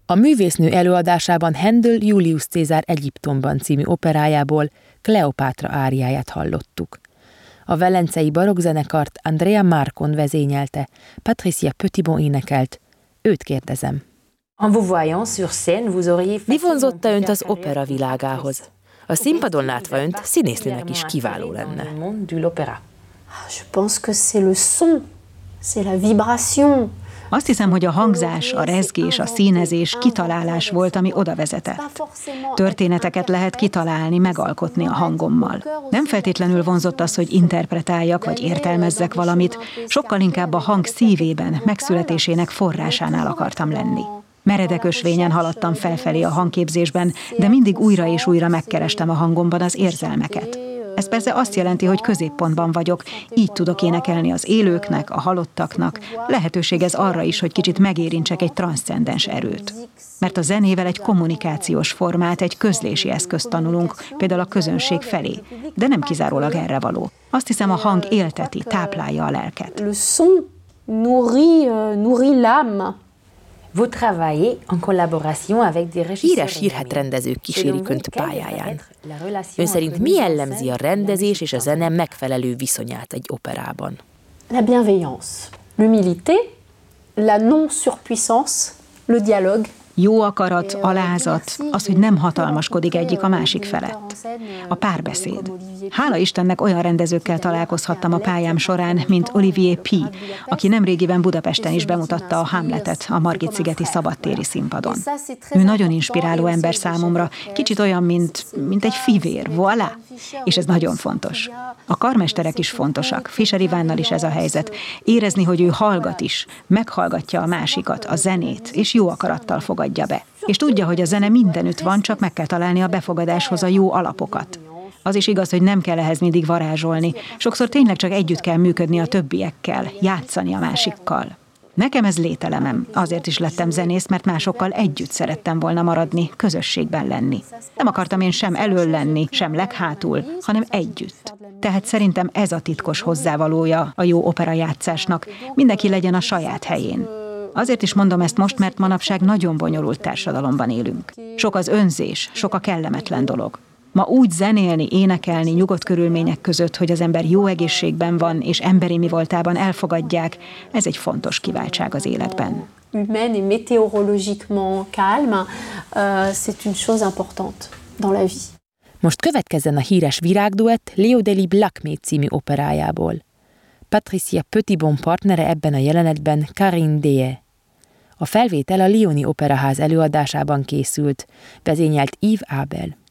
A művésznő előadásában Händel Julius Cézár Egyiptomban című operájából Kleopátra áriáját hallottuk. A velencei barokkzenekart Andrea Marcon vezényelte, Patricia Petitbon énekelt. Őt kérdezem. Mi vonzotta önt az opera világához? A színpadon látva önt, színésznőnek is kiváló lenne. Je pense que c'est le son, c'est la vibration. Azt hiszem, hogy a hangzás, a rezgés, a színezés, kitalálás volt, ami oda vezetett. Történeteket lehet kitalálni, megalkotni a hangommal. Nem feltétlenül vonzott az, hogy interpretáljak vagy értelmezzek valamit, sokkal inkább a hang szívében, megszületésének forrásánál akartam lenni. Meredek ösvényen haladtam felfelé a hangképzésben, de mindig újra és újra megkerestem a hangomban az érzelmeket. Ez persze azt jelenti, hogy középpontban vagyok, így tudok énekelni az élőknek, a halottaknak. Lehetőség ez arra is, hogy kicsit megérintsek egy transzcendens erőt. Mert a zenével egy kommunikációs formát, egy közlési eszközt tanulunk, például a közönség felé, de nem kizárólag erre való. Azt hiszem, a hang élteti, táplálja a lelket. Le son nourrit l'âme. Híres hírhetrendezők kísérik önt pályáján. Ön szerint mi jellemzi a rendezés és a zene megfelelő viszonyát egy operában? La bienveillance, l'humilité, la non-surpuissance, le dialogue. Jó akarat, alázat, az, hogy nem hatalmaskodik egyik a másik felett. A párbeszéd. Hála Istennek olyan rendezőkkel találkozhattam a pályám során, mint Olivier P., aki nemrégiben Budapesten is bemutatta a Hamletet a Margit-szigeti szabadtéri színpadon. Ő nagyon inspiráló ember számomra, kicsit olyan, mint egy fivér, voilà! És ez nagyon fontos. A karmesterek is fontosak, Fischer Ivánnal is ez a helyzet. Érezni, hogy ő hallgat is, meghallgatja a másikat, a zenét, és jó akarattal fogadja be. És tudja, hogy a zene mindenütt van, csak meg kell találni a befogadáshoz a jó alapokat. Az is igaz, hogy nem kell ehhez mindig varázsolni. Sokszor tényleg csak együtt kell működni a többiekkel, játszani a másikkal. Nekem ez lételemem. Azért is lettem zenész, mert másokkal együtt szerettem volna maradni, közösségben lenni. Nem akartam én sem elől lenni, sem leghátul, hanem együtt. Tehát szerintem ez a titkos hozzávalója a jó operajátszásnak. Mindenki legyen a saját helyén. Azért is mondom ezt most, mert manapság nagyon bonyolult társadalomban élünk. Sok az önzés, sok a kellemetlen dolog. Ma úgy zenélni, énekelni nyugodt körülmények között, hogy az ember jó egészségben van, és emberi mi voltában elfogadják, ez egy fontos kiváltság az életben. Humaine et météorologiquement calme, c'est une chose importante dans la vie. Most következzen a híres virágduett Léo Delibes Lakmé című operájából. Patricia Petitbon partnere ebben a jelenetben Karine Deye. A felvétel a Lyoni Operaház előadásában készült, vezényelt Yves Abel.